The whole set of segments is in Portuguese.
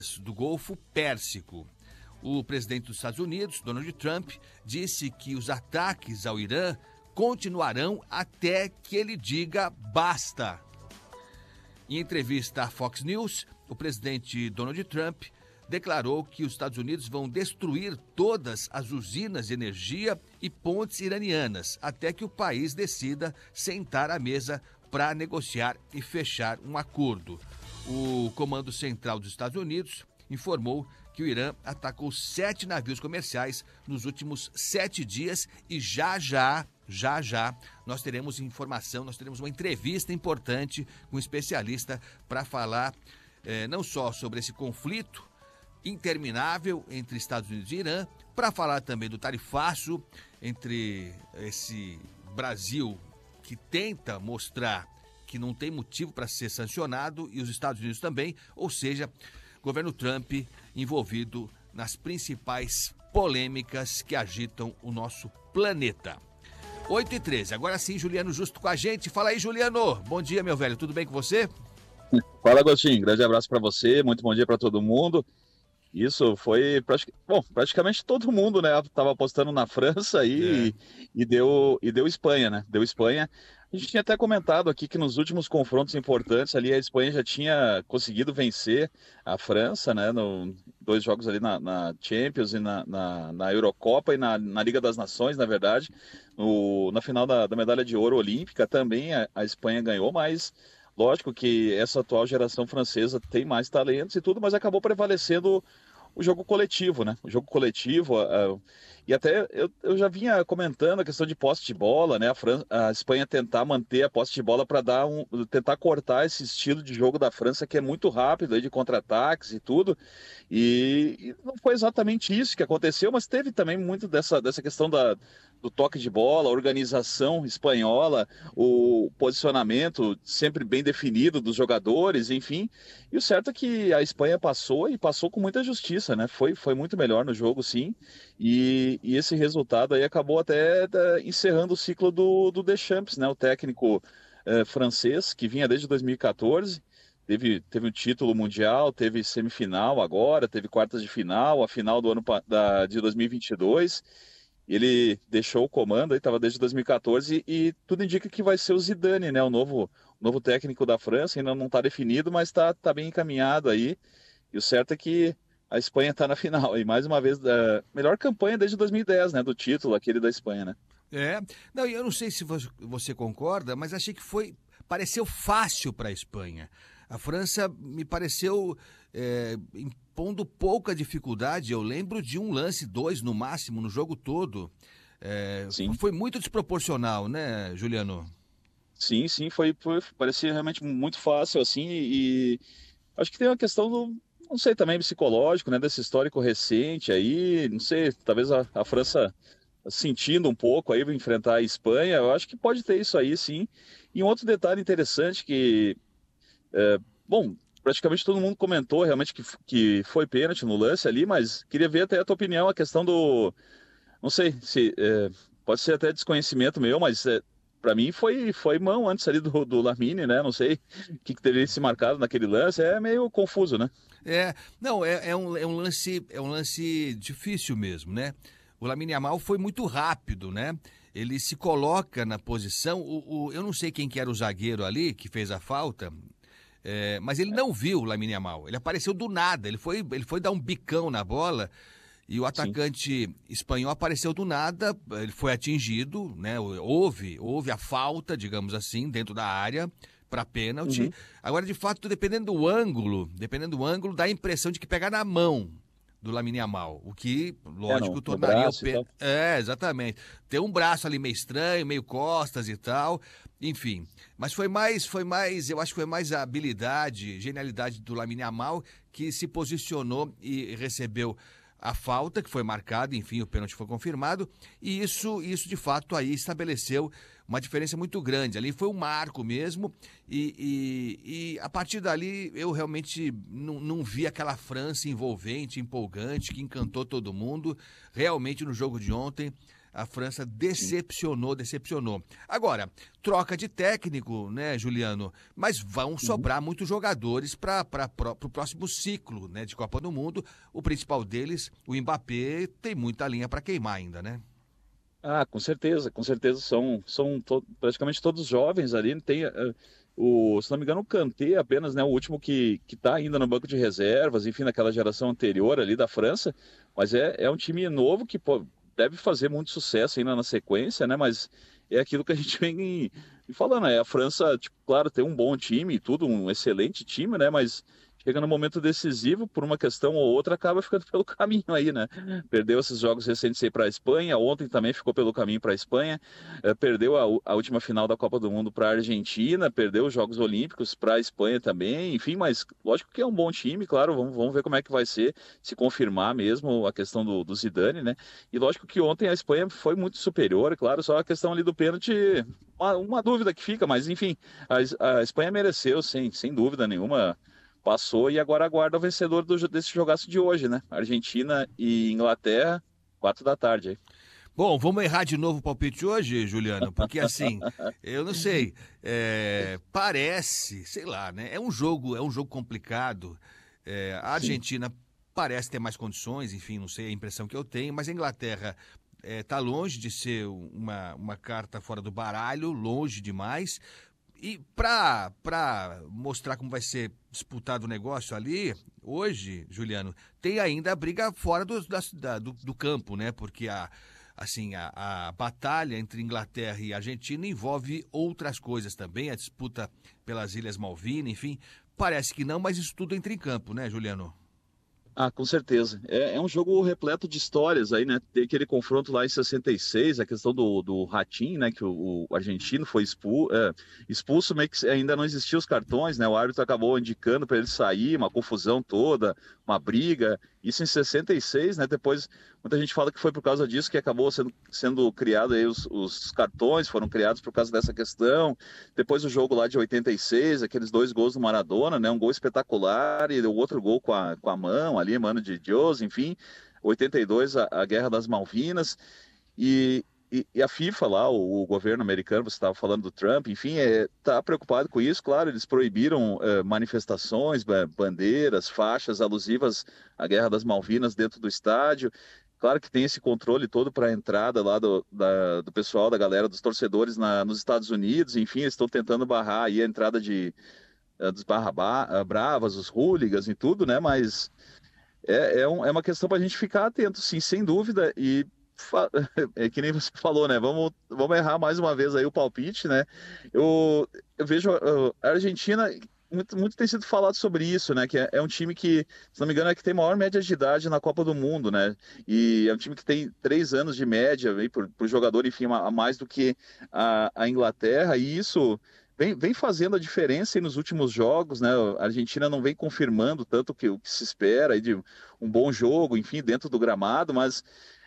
do Golfo Pérsico. O presidente dos Estados Unidos, Donald Trump, disse que os ataques ao Irã continuarão até que ele diga basta. Em entrevista à Fox News, o presidente Donald Trump declarou que os Estados Unidos vão destruir todas as usinas de energia e pontes iranianas até que o país decida sentar à mesa para negociar e fechar um acordo. O Comando Central dos Estados Unidos informou que o Irã atacou 7 navios comerciais nos últimos 7 dias e já nós teremos informação, nós teremos uma entrevista importante com um especialista para falar não só sobre esse conflito interminável entre Estados Unidos e Irã, para falar também do tarifaço entre esse Brasil que tenta mostrar que não tem motivo para ser sancionado e os Estados Unidos também, ou seja, governo Trump envolvido nas principais polêmicas que agitam o nosso planeta. 8h13, agora sim, Juliano Justo com a gente. Fala aí, Juliano. Bom dia, meu velho. Tudo bem com você? Fala, Agostinho. Grande abraço para você. Muito bom dia para todo mundo. Isso foi, praticamente todo mundo, né? Tava apostando na França e deu Espanha, né? Deu Espanha. A gente tinha até comentado aqui que nos últimos confrontos importantes ali a Espanha já tinha conseguido vencer a França, né? 2 jogos ali na Champions e na Eurocopa e na Liga das Nações, na verdade. Na final da medalha de ouro olímpica também a Espanha ganhou, mas lógico que essa atual geração francesa tem mais talentos e tudo, mas acabou prevalecendo o jogo coletivo, né? O jogo coletivo, e até eu já vinha comentando a questão de posse de bola, né? A Espanha tentar manter a posse de bola para tentar cortar esse estilo de jogo da França que é muito rápido, aí, de contra-ataques e tudo. E não foi exatamente isso que aconteceu, mas teve também muito dessa questão do toque de bola, a organização espanhola, o posicionamento sempre bem definido dos jogadores, enfim. E o certo é que a Espanha passou e passou com muita justiça, né? Foi muito melhor no jogo, sim. E esse resultado aí acabou até encerrando o ciclo do Deschamps, né? O técnico francês que vinha desde 2014. Teve um título mundial, teve semifinal agora, teve quartas de final, a final do de 2022. Ele deixou o comando, estava desde 2014 e tudo indica que vai ser o Zidane, né? O novo técnico da França, ainda não está definido, mas está bem encaminhado aí. E o certo é que a Espanha está na final. E mais uma vez, a melhor campanha desde 2010, né? Do título, aquele da Espanha, né? Não, eu não sei se você concorda, mas achei que pareceu fácil para a Espanha. A França me pareceu impondo pouca dificuldade. Eu lembro de um lance, 2 no máximo, no jogo todo. Foi muito desproporcional, né, Juliano? Sim, parecia realmente muito fácil, assim, e acho que tem uma questão não sei, também psicológico, né, desse histórico recente aí, não sei, talvez a França sentindo um pouco aí, vai enfrentar a Espanha, eu acho que pode ter isso aí, sim. E um outro detalhe interessante que bom, praticamente todo mundo comentou realmente que foi pênalti no lance ali, mas queria ver até a tua opinião, a questão não sei se pode ser até desconhecimento meu, mas para mim foi mão antes ali do Lamine, né? Não sei o que teria se marcado naquele lance, é meio confuso, né? Não, é um lance difícil mesmo, né? O Lamine Yamal foi muito rápido, né? Ele se coloca na posição, eu não sei quem que era o zagueiro ali que fez a falta, mas ele não viu o Lamine Yamal, ele apareceu do nada, ele foi dar um bicão na bola e o atacante espanhol apareceu do nada, ele foi atingido, né? Houve a falta, digamos assim, dentro da área para pênalti. Agora, de fato, dependendo do ângulo, dá a impressão de que pega na mão do Lamine Yamal, o que, lógico, tornaria o pênalti. Exatamente. Tem um braço ali meio estranho, meio costas e tal, enfim. Mas eu acho que foi mais a habilidade, genialidade do Lamine Yamal que se posicionou e recebeu a falta, que foi marcada, enfim, o pênalti foi confirmado, e isso de fato aí estabeleceu uma diferença muito grande. Ali foi um marco mesmo, e a partir dali eu realmente não vi aquela França envolvente, empolgante, que encantou todo mundo. Realmente no jogo de ontem A França decepcionou. Agora, troca de técnico, né, Juliano? Mas vão sobrar muitos jogadores para o próximo ciclo, né, de Copa do Mundo. O principal deles, o Mbappé, tem muita linha para queimar ainda, né? Ah, com certeza, praticamente todos jovens ali. Tem, se não me engano, o Kanté apenas, né, o último que está ainda no banco de reservas, enfim, naquela geração anterior ali da França, mas é um time novo que deve fazer muito sucesso ainda na sequência, né, mas é aquilo que a gente vem falando, a França, tipo, claro, tem um bom time e tudo, um excelente time, né, mas chega no momento decisivo, por uma questão ou outra, acaba ficando pelo caminho aí, né? Perdeu esses jogos recentes aí para a Espanha, ontem também ficou pelo caminho para a Espanha, perdeu a última final da Copa do Mundo para a Argentina, perdeu os Jogos Olímpicos para a Espanha também, enfim, mas lógico que é um bom time, claro, vamos ver como é que vai ser, se confirmar mesmo a questão do Zidane, né? E lógico que ontem a Espanha foi muito superior, claro, só a questão ali do pênalti, uma dúvida que fica, mas enfim, a Espanha mereceu, sem dúvida nenhuma, passou e agora aguarda o vencedor desse jogaço de hoje, né? Argentina e Inglaterra, 4 da tarde aí. Bom, vamos errar de novo o palpite hoje, Juliano, porque assim, eu não sei, parece, sei lá, né? É um jogo complicado. A Argentina parece ter mais condições, enfim, não sei a impressão que eu tenho, mas a Inglaterra está longe de ser uma carta fora do baralho, longe demais. E para mostrar como vai ser disputado o negócio ali, hoje, Juliano, tem ainda a briga fora do campo, né? Porque a batalha entre Inglaterra e Argentina envolve outras coisas também, a disputa pelas Ilhas Malvinas, enfim. Parece que não, mas isso tudo entra em campo, né, Juliano? Ah, com certeza. É um jogo repleto de histórias aí, né? Tem aquele confronto lá em 66, a questão do Ratinho, né? Que o argentino foi expulso, meio que ainda não existiam os cartões, né? O árbitro acabou indicando para ele sair, uma confusão toda, uma briga. Isso em 66, né? Depois, muita gente fala que foi por causa disso que acabou sendo criado aí os cartões, foram criados por causa dessa questão. Depois o jogo lá de 86, aqueles 2 gols do Maradona, né? Um gol espetacular e o outro gol com a mão ali, mano de Deus, enfim. 82, a Guerra das Malvinas. E a FIFA lá, o governo americano, você estava falando do Trump, enfim, está preocupado com isso. Claro, eles proibiram manifestações, bandeiras, faixas alusivas à Guerra das Malvinas dentro do estádio. Claro que tem esse controle todo para a entrada lá do pessoal, da galera, dos torcedores nos Estados Unidos. Enfim, eles estão tentando barrar aí a entrada dos bravas, os hooligans e tudo, né? Mas é uma questão para a gente ficar atento, sim, sem dúvida. E é que nem você falou, né? Vamos errar mais uma vez aí o palpite, né? Eu vejo a Argentina, muito tem sido falado sobre isso, né? Que é um time que, se não me engano, é que tem maior média de idade na Copa do Mundo, né? E é um time que tem 3 anos de média aí, por jogador, enfim, a mais do que a Inglaterra, e isso vem fazendo a diferença aí nos últimos jogos, né? A Argentina não vem confirmando tanto o que se espera aí de um bom jogo, enfim, dentro do gramado, mas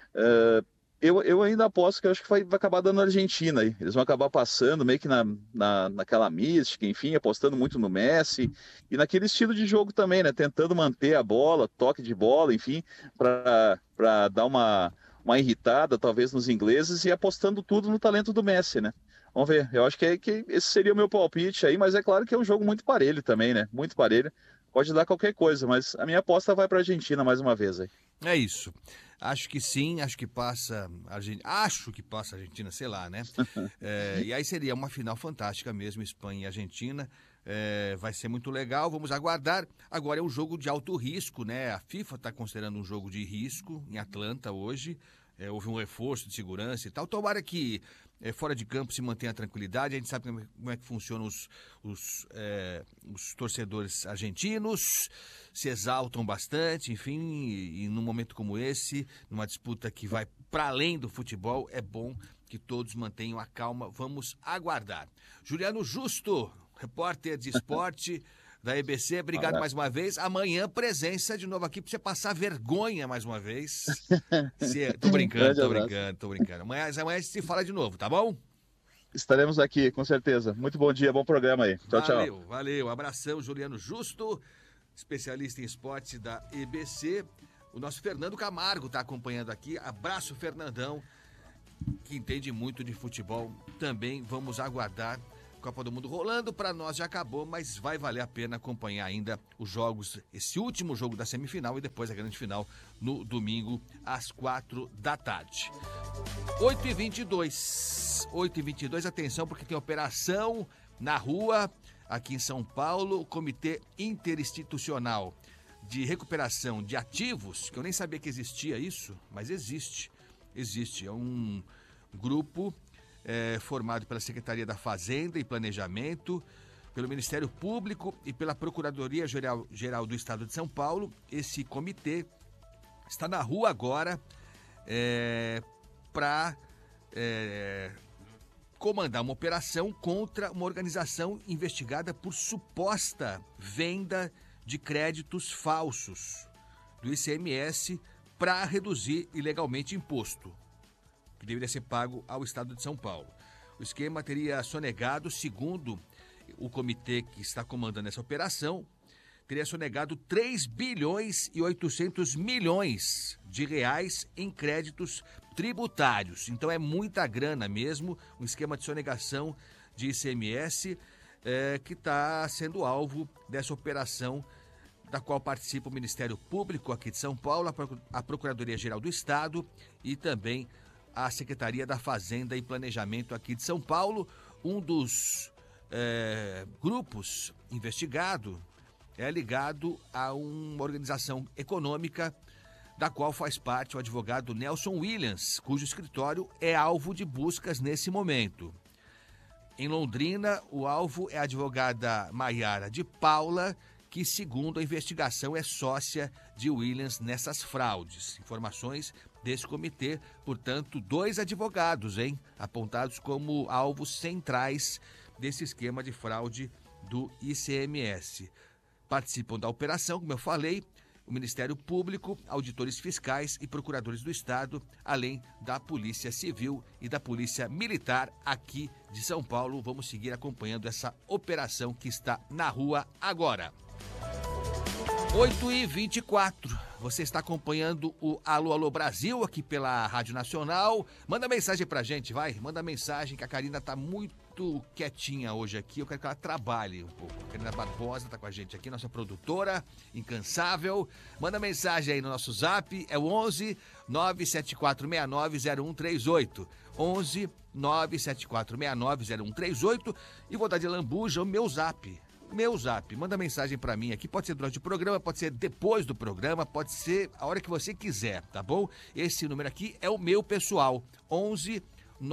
eu ainda aposto que eu acho que vai acabar dando a Argentina aí. Eles vão acabar passando meio que naquela mística, enfim, apostando muito no Messi e naquele estilo de jogo também, né? Tentando manter a bola, toque de bola, enfim, para dar uma irritada, talvez, nos ingleses e apostando tudo no talento do Messi, né? Vamos ver. Eu acho que esse seria o meu palpite aí, mas é claro que é um jogo muito parelho também, né? Muito parelho. Pode dar qualquer coisa, mas a minha aposta vai para a Argentina mais uma vez aí. É isso. Acho que sim, acho que passa a Argentina, sei lá, né? E aí seria uma final fantástica mesmo, Espanha e Argentina. Vai ser muito legal, vamos aguardar. Agora é um jogo de alto risco, né? A FIFA está considerando um jogo de risco em Atlanta hoje. Houve um reforço de segurança e tal. Tomara que fora de campo se mantenha a tranquilidade. A gente sabe como é que funcionam os torcedores argentinos, se exaltam bastante, enfim, e num momento como esse, numa disputa que vai para além do futebol, é bom que todos mantenham a calma. Vamos aguardar. Juliano Justo, repórter de esporte da EBC, obrigado mais uma vez. Amanhã, presença de novo aqui para você passar vergonha mais uma vez. Tô brincando. Amanhã a gente se fala de novo, tá bom? Estaremos aqui, com certeza. Muito bom dia, bom programa aí. Tchau. Valeu. Abração, Juliano Justo, especialista em esporte da EBC. O nosso Fernando Camargo está acompanhando aqui. Abraço, Fernandão. que entende muito de futebol, também vamos aguardar. Copa do Mundo rolando, para nós já acabou, mas vai valer a pena acompanhar ainda os jogos, esse último jogo da semifinal e depois a grande final no domingo às 4h. 8h22, atenção porque tem operação na rua aqui em São Paulo, o Comitê Interinstitucional de Recuperação de Ativos, que eu nem sabia que existia isso, mas existe, é um grupo formado pela Secretaria da Fazenda e Planejamento, pelo Ministério Público e pela Procuradoria-Geral do Estado de São Paulo. Esse comitê está na rua agora para comandar uma operação contra uma organização investigada por suposta venda de créditos falsos do ICMS para reduzir ilegalmente imposto que deveria ser pago ao Estado de São Paulo. O esquema teria sonegado, segundo o comitê que está comandando essa operação, teria sonegado 3 bilhões e 800 milhões de reais em créditos tributários. Então é muita grana mesmo, um esquema de sonegação de ICMS que está sendo alvo dessa operação da qual participa o Ministério Público aqui de São Paulo, a Procuradoria-Geral do Estado e também a Secretaria da Fazenda e Planejamento aqui de São Paulo. Um dos grupos investigado é ligado a uma organização econômica da qual faz parte o advogado Nelson Williams, cujo escritório é alvo de buscas nesse momento. Em Londrina, o alvo é a advogada Maiara de Paula, que, segundo a investigação, é sócia de Williams nessas fraudes. Informações desse comitê, portanto, 2 advogados, apontados como alvos centrais desse esquema de fraude do ICMS. Participam da operação, como eu falei, o Ministério Público, auditores fiscais e procuradores do Estado, além da Polícia Civil e da Polícia Militar aqui de São Paulo. Vamos seguir acompanhando essa operação que está na rua agora. 8h24, você está acompanhando o Alô Alô Brasil aqui pela Rádio Nacional. Manda mensagem pra gente, vai, manda mensagem que a Karina tá muito quietinha hoje aqui, eu quero que ela trabalhe um pouco. A Karina Barbosa tá com a gente aqui, nossa produtora, incansável. Manda mensagem aí no nosso zap, é o 11 97469 0138. 11 97469 0138 e vou dar de lambuja o meu zap. Manda mensagem pra mim aqui, pode ser durante o programa, pode ser depois do programa, pode ser a hora que você quiser, tá bom? Esse número aqui é o meu pessoal, 11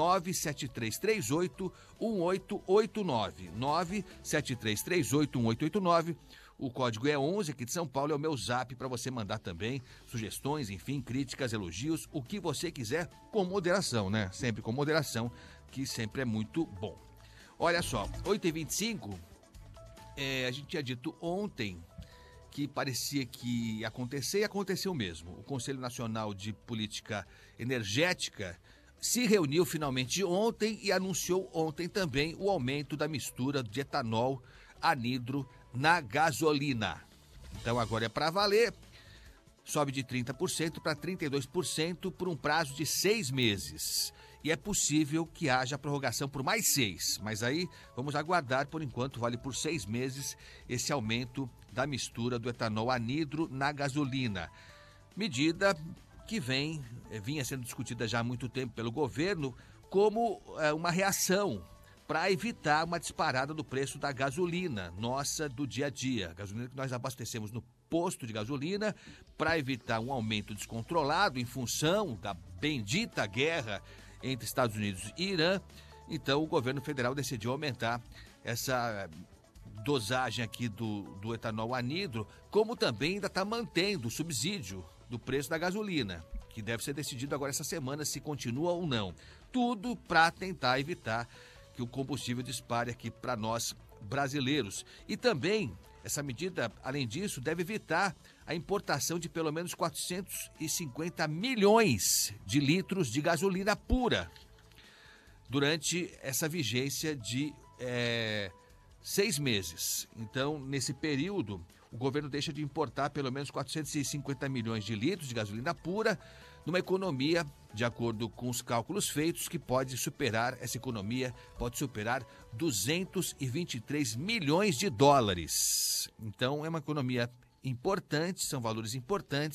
97338 1889, 97338 1889. O código é 11 aqui de São Paulo, é o meu zap para você mandar também sugestões, enfim, críticas, elogios, o que você quiser, com moderação, né? Sempre com moderação, que sempre é muito bom. Olha só, 8h25, a gente tinha dito ontem que parecia que ia acontecer e aconteceu mesmo. O Conselho Nacional de Política Energética se reuniu finalmente ontem e anunciou ontem também o aumento da mistura de etanol anidro na gasolina. Então agora é para valer, sobe de 30% para 32% por um prazo de 6 meses. E é possível que haja prorrogação por mais 6, mas aí vamos aguardar, por enquanto vale por 6 meses esse aumento da mistura do etanol anidro na gasolina. Medida que vinha sendo discutida já há muito tempo pelo governo como uma reação para evitar uma disparada do preço da gasolina nossa do dia a dia. Gasolina que nós abastecemos no posto de gasolina para evitar um aumento descontrolado em função da bendita guerra entre Estados Unidos e Irã. Então o governo federal decidiu aumentar essa dosagem aqui do etanol anidro, como também ainda está mantendo o subsídio do preço da gasolina, que deve ser decidido agora essa semana se continua ou não. Tudo para tentar evitar que o combustível dispare aqui para nós brasileiros. E também, essa medida, além disso, deve evitar a importação de pelo menos 450 milhões de litros de gasolina pura durante essa vigência de 6 meses. Então, nesse período, o governo deixa de importar pelo menos 450 milhões de litros de gasolina pura numa economia, de acordo com os cálculos feitos, que essa economia pode superar 223 milhões de dólares. Então, é uma economia importante, são valores importantes.